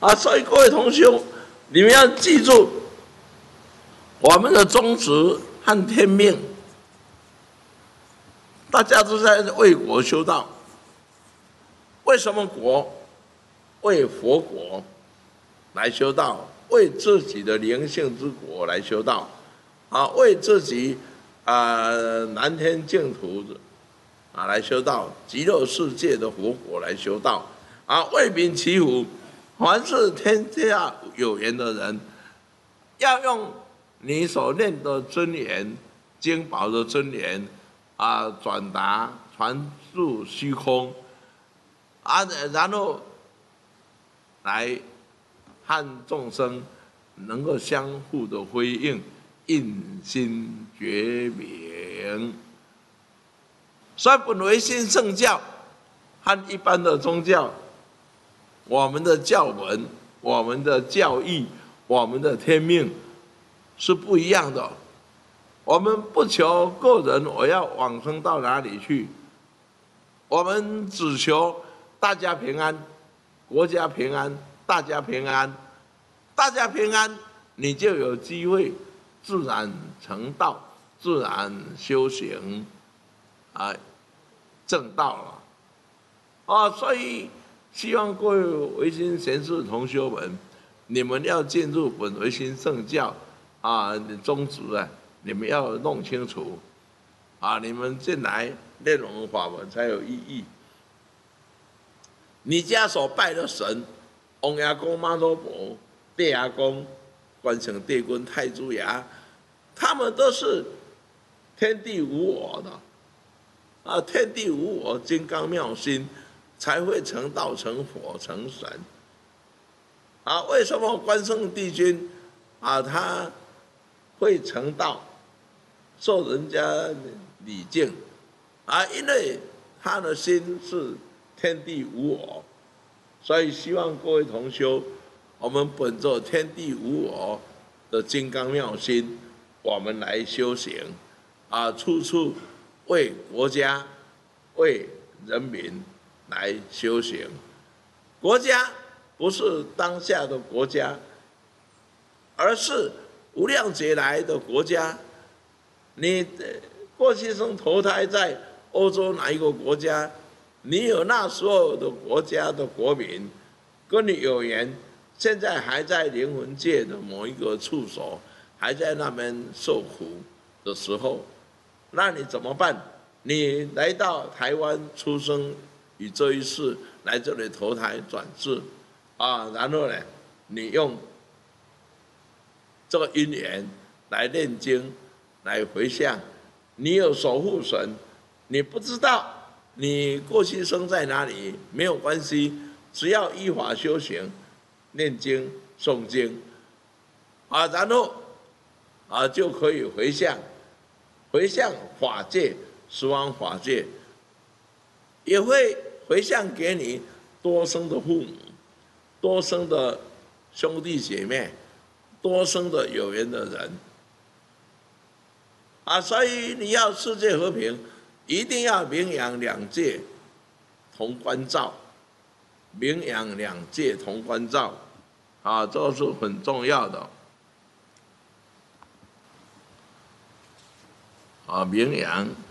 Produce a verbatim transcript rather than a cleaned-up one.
啊，所以各位同修，你们要记住我们的宗旨和天命，大家都在为国修道。为什么国？为佛国来修道，为自己的灵性之国来修道，啊，为自己啊、呃、南天净土啊来修道，极乐世界的佛国来修道，啊，为民祈福。凡是天下有缘的人，要用你所念的真言、经宝的真言啊，转达传入虚空啊，然后来和众生能够相互的辉映，印心觉明。所以本唯心圣教和一般的宗教，我们的教文、我们的教义、我们的天命是不一样的。我们不求个人我要往生到哪里去，我们只求大家平安，国家平安，大家平安，大家平安，你就有机会自然成道，自然修行啊，正道了啊，所以希望各位唯心贤士同修们，你们要进入本唯心圣教啊，宗旨啊，你们要弄清楚啊，你们进来念我们法门才有意义。你家所拜的神，王爷公、妈祖婆、地爷公、关圣帝君、太祖爷，他们都是天地无我的啊，天地无我，金刚妙心。才会成道、成佛、成神啊！为什么关圣帝君啊他会成道、受人家礼敬啊？因为他的心是天地无我，所以希望各位同修，我们本着天地无我的金刚妙心，我们来修行啊，处处为国家、为人民来修行。国家不是当下的国家，而是无量劫来的国家。你过去生投胎在欧洲哪一个国家，你有那时候的国家的国民跟你有缘，现在还在灵魂界的某一个处所，还在那边受苦的时候，那你怎么办？你来到台湾出生，以这一世来这里投胎转世啊，然后呢，你用这个因缘来念经，来回向。你有守护神，你不知道你过去生在哪里没有关系，只要依法修行，念经诵经啊，然后啊就可以回向，回向法界十方法界，也会回向给你多生的父母、多生的兄弟姐妹、多生的有缘的人啊，所以你要世界和平，一定要名扬两界同关照，名扬两界同关照啊，这是很重要的啊，名扬。